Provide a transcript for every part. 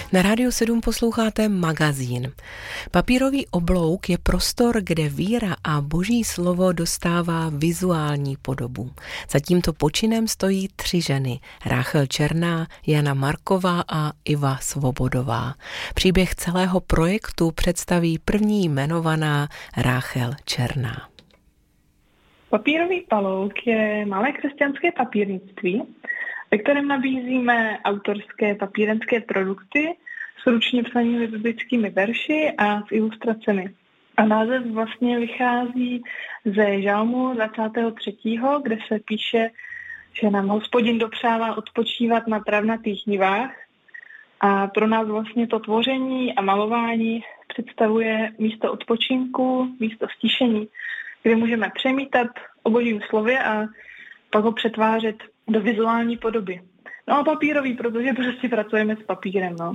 Na Rádiu 7 posloucháte magazín. Papírový oblouk je prostor, kde víra a boží slovo dostává vizuální podobu. Za tímto počinem stojí 3 ženy. Ráchel Černá, Jana Marková a Iva Svobodová. Příběh celého projektu představí první jmenovaná Ráchel Černá. Papírový palouk je malé křesťanské papírnictví, ve kterém nabízíme autorské papírenské produkty s ručně psanými biblickými verši a s ilustracemi. A název vlastně vychází ze Žalmu 23., kde se píše, že nám Hospodin dopřává odpočívat na travnatých nivách. A pro nás vlastně to tvoření a malování představuje místo odpočinku, místo stišení, kde můžeme přemítat o božím slově a pak ho přetvářet do vizuální podoby. No a papírový, protože prostě pracujeme s papírem, no.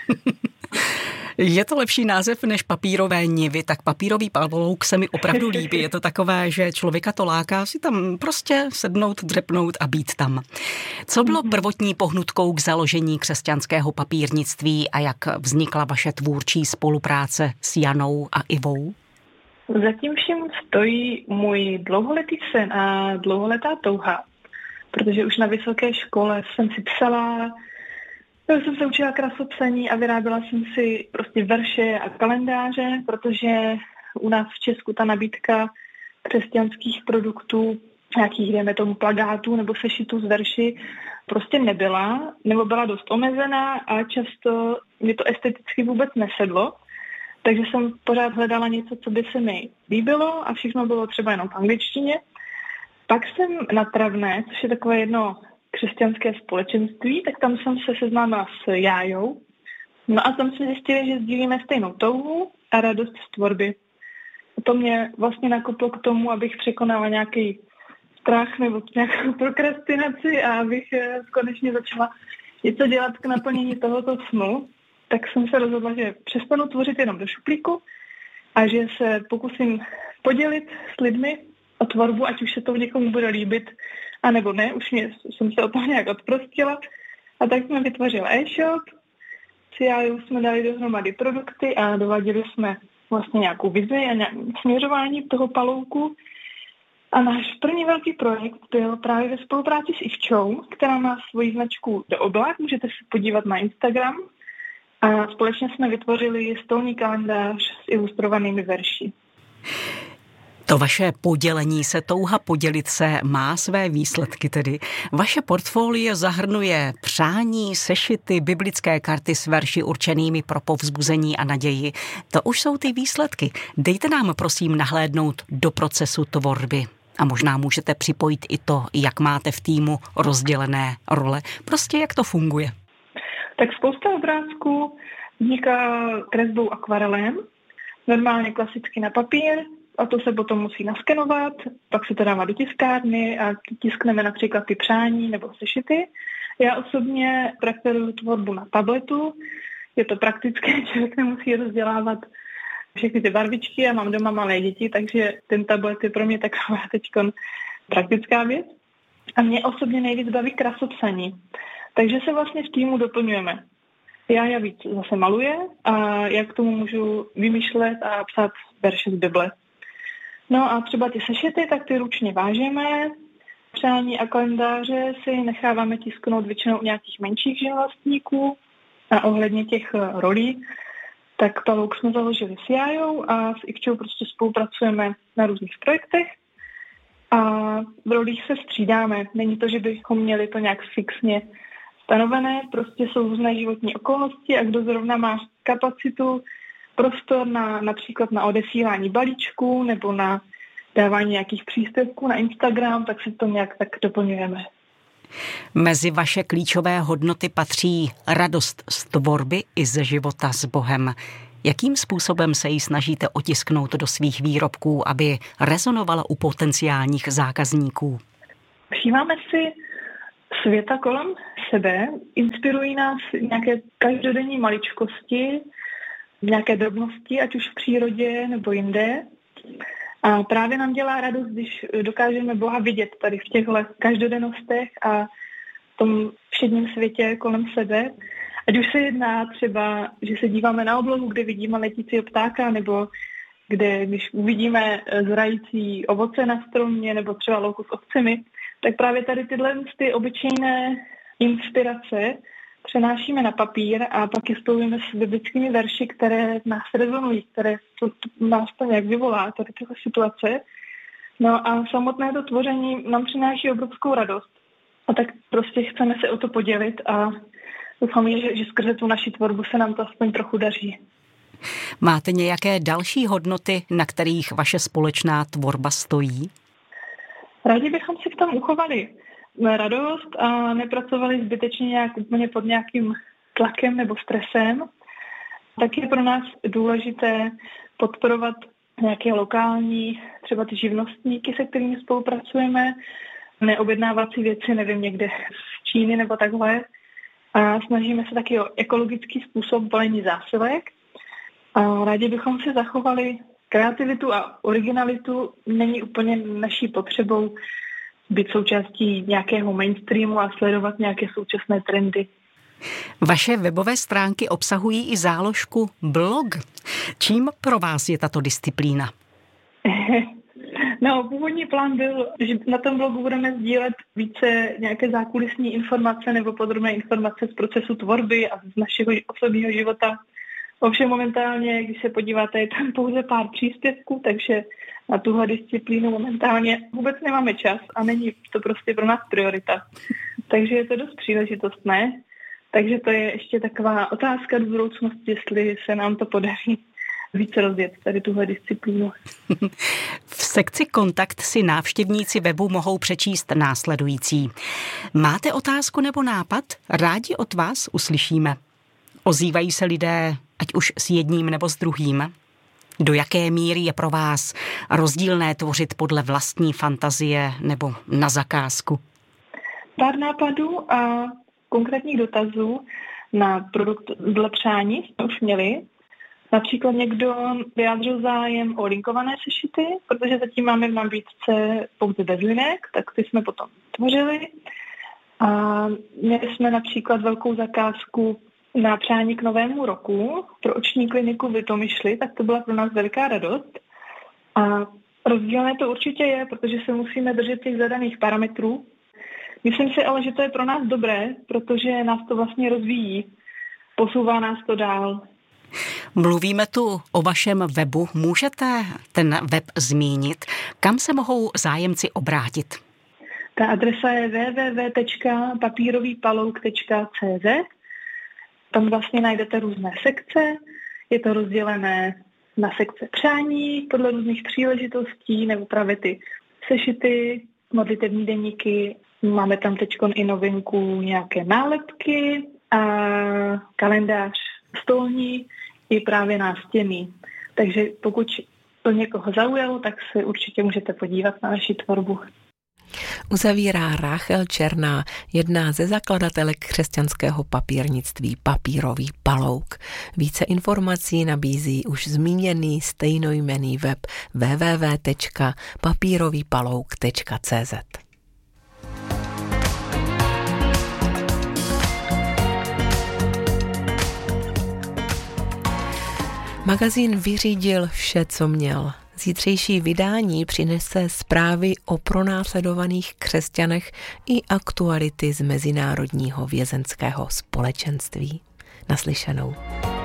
Je to lepší název než papírové nivy, tak papírový palouk se mi opravdu líbí. Je to takové, že člověka to láká si tam prostě sednout, dřepnout a být tam. Co bylo prvotní pohnutkou k založení křesťanského papírnictví a jak vznikla vaše tvůrčí spolupráce s Janou a Ivou? Zatím všem stojí můj dlouholetý sen a dlouholetá touha, protože už na vysoké škole jsem si psala, jsem se učila krasopsaní a vyráběla jsem si prostě verše a kalendáře, protože u nás v Česku ta nabídka křesťanských produktů, nějakých, dejme tomu, plakátů nebo sešitů z verši, prostě nebyla, nebo byla dost omezená a často mi to esteticky vůbec nesedlo. Takže jsem pořád hledala něco, co by se mi líbilo a všechno bylo třeba jenom v angličtině. Pak jsem na Travné, což je takové jedno křesťanské společenství, tak tam jsem se seznámila s Jájou. No a tam jsme zjistili, že sdílíme stejnou touhu a radost z tvorby. A to mě vlastně nakoplo k tomu, abych překonala nějaký strach nebo nějakou prokrastinaci a abych konečně začala něco dělat k naplnění tohoto snu. Tak jsem se rozhodla, že přestanu tvořit jenom do šuplíku a že se pokusím podělit s lidmi o tvorbu, ať už se to někomu bude líbit, anebo ne, jsem se o toho nějak odprostila. A tak jsme vytvořili e-shop, s Jájou jsme dali dohromady produkty a dovadili jsme vlastně nějakou vizi a nějaké směřování toho palouku. A náš první velký projekt byl právě ve spolupráci s Ivčou, která má svoji značku Do oblak, můžete se podívat na Instagram. A společně jsme vytvořili stolní kalendář s ilustrovanými verši. To vaše podělení se, touha podělit se, má své výsledky tedy. Vaše portfolio zahrnuje přání, sešity, biblické karty s verši určenými pro povzbuzení a naději. To už jsou ty výsledky. Dejte nám prosím nahlédnout do procesu tvorby. A možná můžete připojit i to, jak máte v týmu rozdělené role. Prostě jak to funguje. Tak spousta obrázků vzniká kresbou akvarelem, normálně klasicky na papír, a to se potom musí naskenovat, pak se to dává do tiskárny a tiskneme například ty přání nebo sešity. Já osobně preferuju tvorbu na tabletu, je to praktické, člověk nemusí rozdělávat všechny ty barvičky, já mám doma malé děti, takže ten tablet je pro mě taková teďkon praktická věc. A mě osobně nejvíc baví krasopsaní. Takže se vlastně v týmu doplňujeme. Já víc zase maluje a já k tomu můžu vymýšlet a psát verše z Bible. No a třeba ty sešity, tak ty ručně vážeme. Přání a kalendáře si necháváme tisknout většinou u nějakých menších živnostníků. A ohledně těch rolí, tak palouk jsme založili s Jájou a s Ivčou prostě spolupracujeme na různých projektech. A v rolích se střídáme. Není to, že bychom měli to nějak fixně stanovené, prostě jsou různé životní okolnosti a kdo zrovna má kapacitu, prostor například na odesílání balíčků nebo na dávání nějakých příspěvků na Instagram, tak si to nějak tak doplňujeme. Mezi vaše klíčové hodnoty patří radost z tvorby i ze života s Bohem. Jakým způsobem se ji snažíte otisknout do svých výrobků, aby rezonovala u potenciálních zákazníků? Všímáme si světa kolem sebe, inspirují nás nějaké každodenní maličkosti, nějaké drobnosti, ať už v přírodě nebo jinde. A právě nám dělá radost, když dokážeme Boha vidět tady v těchto každodennostech a v tom všedním světě kolem sebe. Ať už se jedná třeba, že se díváme na oblohu, kde vidíme letícího ptáka, nebo kde, když uvidíme zrající ovoce na stromě, nebo třeba louku s ovcemi, tak právě tady tyhle ty obyčejné inspirace přenášíme na papír a pak je spojujeme s biblickými verši, které nás rezonují, které nás to nějak vyvolá, tady tyhle situace. No a samotné to tvoření nám přináší obrovskou radost. A tak prostě chceme se o to podělit a doufám, že skrze tu naši tvorbu se nám to aspoň trochu daří. Máte nějaké další hodnoty, na kterých vaše společná tvorba stojí? Rádi bychom si v tom uchovali radost a nepracovali zbytečně nějak úplně pod nějakým tlakem nebo stresem. Tak je pro nás důležité podporovat nějaké lokální, třeba ty živnostníky, se kterými spolupracujeme, neobjednávat si věci, nevím, někde z Číny nebo takhle. A snažíme se taky o ekologický způsob balení zásilek. A rádi bychom si zachovali kreativitu a originalitu. Není úplně naší potřebou být součástí nějakého mainstreamu a sledovat nějaké současné trendy. Vaše webové stránky obsahují i záložku blog. Čím pro vás je tato disciplína? No, původní plán byl, že na tom blogu budeme sdílet více nějaké zákulisní informace nebo podrobné informace z procesu tvorby a z našeho osobního života. Ovšem momentálně, když se podíváte, je tam pouze pár příspěvků, takže na tuhle disciplínu momentálně vůbec nemáme čas a není to prostě pro nás priorita. Takže je to dost příležitostné. Takže to je ještě taková otázka do budoucnosti, jestli se nám to podaří více rozjet tady tuhle disciplínu. V sekci Kontakt si návštěvníci webu mohou přečíst následující. Máte otázku nebo nápad? Rádi od vás uslyšíme. Ozývají se lidé, ať už s jedním nebo s druhým? Do jaké míry je pro vás rozdílné tvořit podle vlastní fantazie nebo na zakázku? Pár nápadů a konkrétních dotazů na produkt dle přání jsme už měli. Například někdo vyjádřil zájem o linkované sešity, protože zatím máme v nabídce pouze bez linek, tak ty jsme potom tvořili. A měli jsme například velkou zakázku na přání k novému roku pro oční kliniku v Litomyšli, tak to byla pro nás veliká radost. A rozdílné to určitě je, protože se musíme držet těch zadaných parametrů. Myslím si ale, že to je pro nás dobré, protože nás to vlastně rozvíjí. Posouvá nás to dál. Mluvíme tu o vašem webu. Můžete ten web zmínit? Kam se mohou zájemci obrátit? Ta adresa je www.papírovýpalouk.cz. Tam vlastně najdete různé sekce. Je to rozdělené na sekce přání podle různých příležitostí nebo právě ty sešity, modlitevní deníky. Máme tam teď i novinku nějaké nálepky a kalendář stolní i právě nástěnný. Takže pokud to někoho zaujalo, tak se určitě můžete podívat na naši tvorbu. Uzavírá Ráchel Černá, jedna ze zakladatelek křesťanského papírnictví Papírový palouk. Více informací nabízí už zmíněný stejnojmenný web www.papírovýpalouk.cz. Magazín vyřídil vše, co měl. Zítřejší vydání přinese zprávy o pronásledovaných křesťanech i aktuality z mezinárodního vězenského společenství. Naslyšenou.